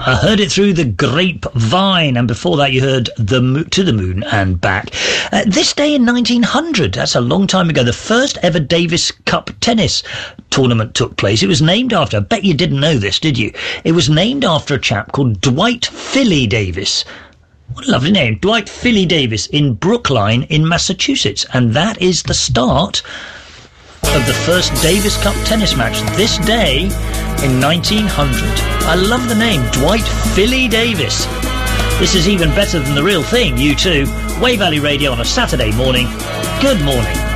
I Heard It Through the Grapevine, and before that you heard To the Moon and Back. This day in 1900, that's a long time ago, the first ever Davis Cup tennis tournament took place. It was named after, I bet you didn't know this, did you? It was named after a chap called Dwight Philly Davis. What a lovely name. Dwight Philly Davis in Brookline in Massachusetts. And that is the start of the first Davis Cup tennis match this day in 1900. I love the name, Dwight Philly Davis. This is even better than the real thing, U2. Way Valley Radio on a Saturday morning. Good morning.